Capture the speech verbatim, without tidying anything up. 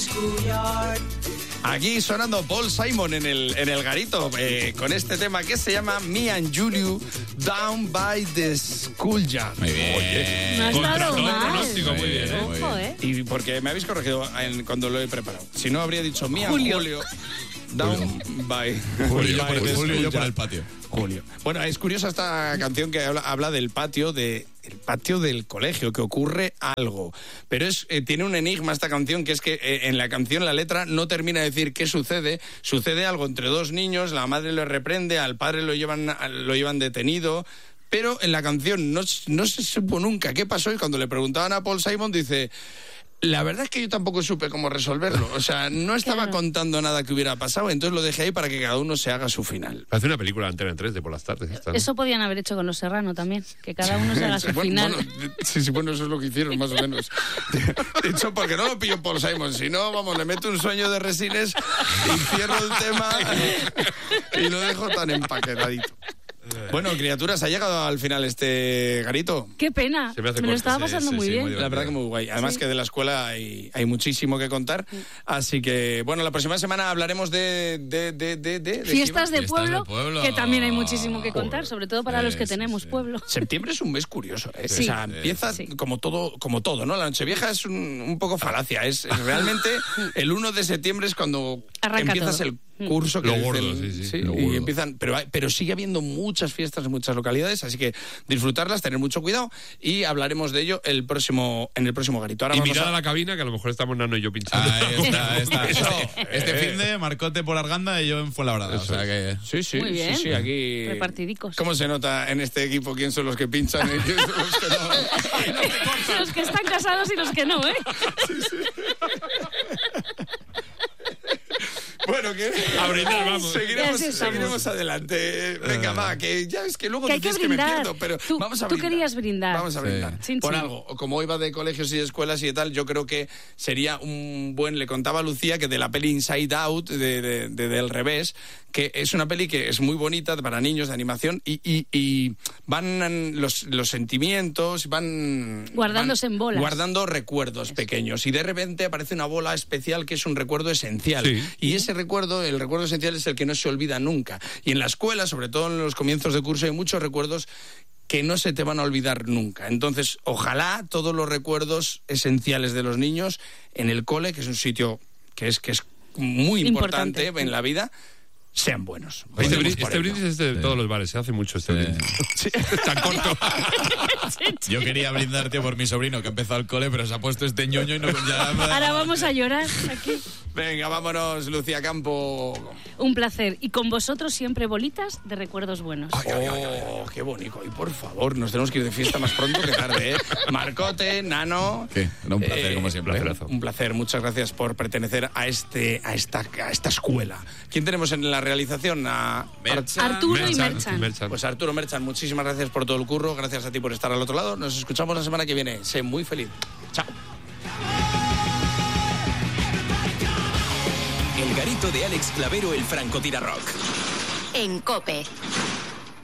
Aquí sonando Paul Simon en el, en el garito eh, con este tema que se llama Me and Julio Down by the Schoolyard. Muy bien. Oye, no ha estado mal. Pronóstico, muy bien, ¿eh? Ojo, ¿eh? Y porque me habéis corregido en, cuando lo he preparado. Si no, habría dicho Me and Julio, Julio Down by, Julio, by por, the Julio yo por Schoolyard. el patio. Julio. Bueno, es curiosa esta canción que habla, habla del patio de el patio del colegio, que ocurre algo. Pero es eh, tiene un enigma esta canción, que es que eh, en la canción la letra no termina de decir qué sucede. Sucede algo entre dos niños, la madre lo reprende, al padre lo llevan, lo llevan detenido. Pero en la canción no, no se supo nunca qué pasó, y cuando le preguntaban a Paul Simon dice... La verdad es que yo tampoco supe cómo resolverlo. O sea, no estaba claro. contando nada que hubiera pasado, entonces lo dejé ahí para que cada uno se haga su final. Hace una película de Antena tres de por las tardes. Esta, ¿no? Eso podían haber hecho con Los Serrano también, que cada uno se haga su bueno, final. Bueno, sí, sí, bueno, eso es lo que hicieron, más o menos. De hecho, porque no lo pillo Paul Simon, si no, vamos, le meto un sueño de Resines y cierro el tema y lo dejo tan empaquetadito. Bueno, criaturas, ¿ha llegado al final este garito? Qué pena, me, me lo estaba pasando sí, muy sí, bien. Muy la verdad que muy guay. Además sí. que de la escuela hay, hay muchísimo que contar. Sí. Así que, bueno, la próxima semana hablaremos de... de, de, de, de Fiestas, de, Fiestas pueblo, de pueblo, que también hay muchísimo que contar, sobre todo para sí, los que sí, tenemos sí. pueblo. Septiembre es un mes curioso, ¿eh? Sí. O sea, empieza sí. como todo, como todo, ¿no? La Nochevieja es un, un poco falacia. Es, es realmente el uno de septiembre es cuando Arranca empiezas todo. el curso que lo dicen, gordo, sí, sí, sí, lo y gordo. empiezan, pero pero sigue habiendo muchas fiestas en muchas localidades, así que disfrutarlas, tener mucho cuidado, y hablaremos de ello el próximo en el próximo garito. Ahora y vamos mirad a... a la cabina, que a lo mejor estamos Nano y yo pinchando. Ahí está, ahí está. Eso, este eh. fin de Marcote por Arganda y yo en Fuenlabrada. O sea que... Sí, sí, Muy bien. sí, sí, aquí... Repartidicos. ¿Cómo se nota en este equipo quién son los que pinchan y quién son los que no? no los que están casados y los que no, ¿eh? Sí, sí. Bueno, que a brindar, vamos. Seguiremos, seguiremos adelante. Venga, va, que ya es que luego que dices que, que me pierdo, pero tú, vamos a tú brindar. querías brindar. Vamos a brindar. Sí. Por Chin, algo, como iba de colegios y de escuelas y de tal, yo creo que sería un buen... Le contaba a Lucía que de la peli Inside Out, de, de, de, del revés, que es una peli que es muy bonita para niños, de animación, y, y, y van los, los sentimientos, van... Guardándose van en bolas. Guardando recuerdos Eso. pequeños. Y de repente aparece una bola especial que es un recuerdo esencial. Sí. Y ese recuerdo, el recuerdo esencial es el que no se olvida nunca. Y en la escuela, sobre todo en los comienzos de curso, hay muchos recuerdos que no se te van a olvidar nunca. Entonces, ojalá todos los recuerdos esenciales de los niños en el cole, que es un sitio que es, que es muy importante, importante en la vida, sean buenos. Este, brin este brindis es de sí. todos los bares, se hace mucho este sí. brindis. Sí. Tan corto. Yo quería brindar, tío, por mi sobrino que ha empezado el cole, pero se ha puesto este ñoño y no... Ya... Ahora vamos a llorar aquí. Venga, vámonos, Lucía Campo. Un placer. Y con vosotros siempre bolitas de recuerdos buenos. Ay, ay, ay, ay, qué bonito. Y por favor, nos tenemos que ir de fiesta más pronto que tarde, ¿eh? Marcote, Nano. ¿Qué? Era un placer, eh, como siempre. ¿eh? Un placer. Muchas gracias por pertenecer a este, a esta, a esta escuela. ¿Quién tenemos en la realización? A Merchan. Arturo Merchan, y Merchan. Merchan. Pues Arturo Merchan, muchísimas gracias por todo el curro. Gracias a ti por estar al otro lado. Nos escuchamos la semana que viene. Sé muy feliz. Chao. El garito de Alex Clavero, el francotirador. En COPE.